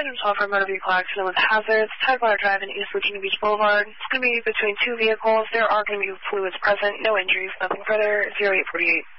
1012 for a motor vehicle accident with hazards. Tidewater Drive in East Laguna Beach Boulevard. It's going to be between two vehicles. There are going to be fluids present. No injuries. Nothing further. 0848.